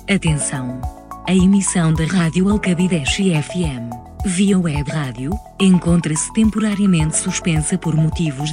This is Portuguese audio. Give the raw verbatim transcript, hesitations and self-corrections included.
Atenção! A emissão da Rádio Alcabideche F M, via web rádio, encontra-se temporariamente suspensa por motivos